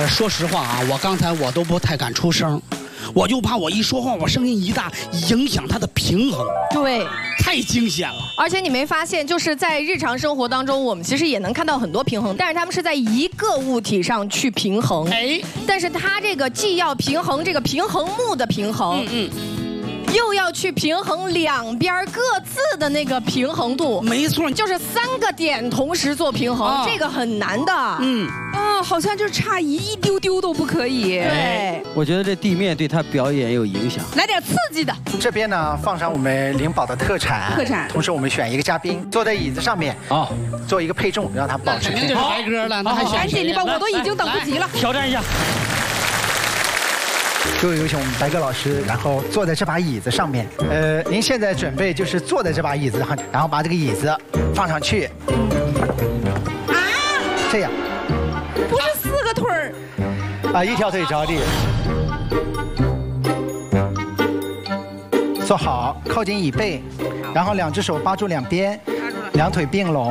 说实话啊，我刚才我都不太敢出声，我就怕我一说话，我声音一大，影响它的平衡。 对， 太惊险了。 而且你没发现，就是在日常生活当中，我们其实也能看到很多平衡，但是他们是在一个物体上去平衡。 哎， 但是它这个既要平衡这个平衡木的平衡，又要去平衡两边各自的那个平衡度。 没错， 就是3个点同时做平衡，这个很难的。 好像就差一丢丢都不可以。 对， 我觉得这地面对他表演有影响。 来点刺激的。 这边呢放上我们灵宝的特产，同时我们选一个嘉宾坐在椅子上面，做一个配重，让他保持平衡。 肯定就是白鸽了，那还赶紧，你吧，我都已经等不及了。 挑战一下。 各位有请我们白鸽老师，然后坐在这把椅子上面。您现在准备就是坐在这把椅子上，然后把这个椅子放上去。这样。 不是4个腿儿。 1条腿着地。坐好，靠近椅背，然后2只手扒住两边，2腿并拢。